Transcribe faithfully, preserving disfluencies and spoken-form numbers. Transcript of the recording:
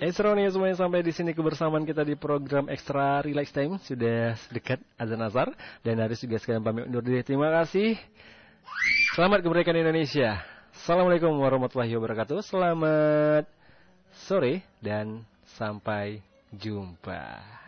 Eh seru nih semuanya, sampai di sini kebersamaan kita di program Extra Relax Time. Sudah dekat azan asar dan harus juga sekalian pamit undur diri. Terima kasih. Selamat kemerdekaan Indonesia. Assalamualaikum warahmatullahi wabarakatuh. Selamat sore dan sampai jumpa.